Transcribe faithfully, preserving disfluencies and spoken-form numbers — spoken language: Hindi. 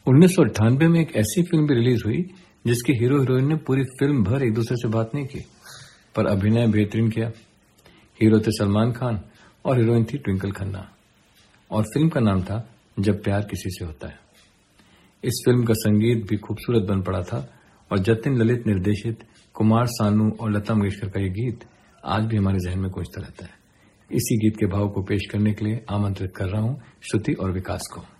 उन्नीस सौ अट्ठानबे में एक ऐसी फिल्म भी रिलीज हुई जिसकी हीरो हीरोइन ने पूरी फिल्म भर एक दूसरे से बात नहीं की, पर अभिनय बेहतरीन किया। हीरो थे सलमान खान और हीरोइन थी ट्विंकल खन्ना, और फिल्म का नाम था जब प्यार किसी से होता है। इस फिल्म का संगीत भी खूबसूरत बन पड़ा था, और जतिन ललित निर्देशित कुमार सानू और लता मंगेशकर का ये गीत आज भी हमारे जहन में गूंजता रहता है। इसी गीत के भाव को पेश करने के लिए आमंत्रित कर रहा हूं श्रुति और विकास को।